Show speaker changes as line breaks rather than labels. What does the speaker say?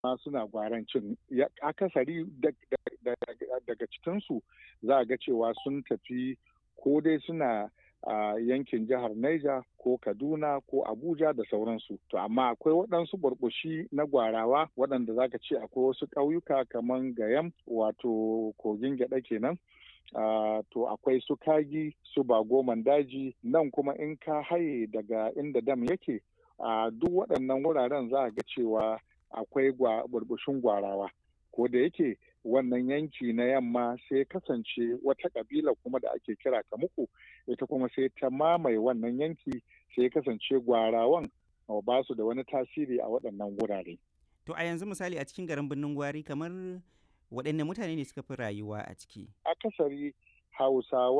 ma suna gwarancin akasari daga cikinsu za a ga cewa sun tafi ko dai suna a yankin jihar Niger ko Kaduna ko Abuja da sauransu. To amma akwai waɗansu burbushi na gwarawa waɗanda zaka ce akwai wasu ƙauyuka kamar Gayam wato kogin gyaɗa kenan. To akwai su Kagi su Bagoman daji nan kuma in ka haye daga inda dam yake duk waɗannan wuraren za a ga cewa akwai burbushin gwarawa. Ko da yake wannan yanki na yamma sai kasance wata kabila kuma da ake kira Kamuku ita kuma sai ta mamaye wannan yanki sai kasance gwarawan ba su da wani tasiri a waɗannan wurare.
To a yanzu misali a cikin garin Birnin Gwari kamar waɗanne mutane ne suka fi rayuwa a ciki?
Akasari Hausawa